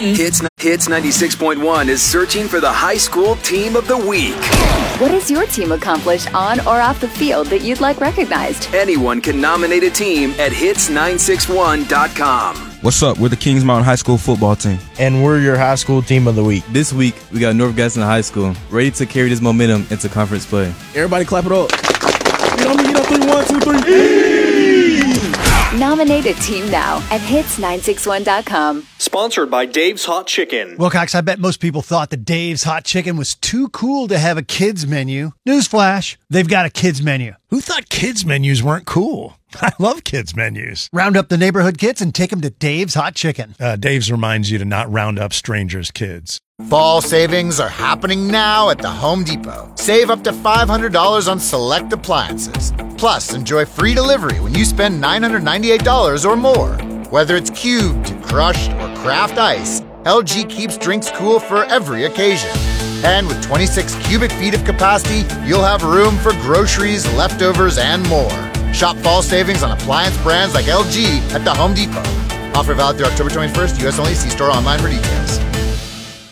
Hits 96.1 is searching for the high school team of the week. What has your team accomplished on or off the field that you'd like recognized? Anyone can nominate a team at hits961.com. What's up? We're the Kings Mountain High School football team. And we're your high school team of the week. This week, we got North Gadsden High School ready to carry this momentum into conference play. Everybody clap it up. Get on me, get up 3, 1, 2, 3. Nominate a team now at hits961.com. Sponsored by Dave's Hot Chicken. Wilcox, I bet most people thought that Dave's Hot Chicken was too cool to have a kids menu. Newsflash, they've got a kids menu. Who thought kids menus weren't cool? I love kids menus. Round up the neighborhood kids and take them to Dave's Hot Chicken. Dave's reminds you to not round up strangers' kids. Fall savings are happening now at the Home Depot. Save up to $500 on select appliances. Plus, enjoy free delivery when you spend $998 or more. Whether it's cubed, crushed, or craft ice, LG keeps drinks cool for every occasion. And with 26 cubic feet of capacity, you'll have room for groceries, leftovers, and more. Shop fall savings on appliance brands like LG at the Home Depot. Offer valid through October 21st. U.S. only. See store online for details.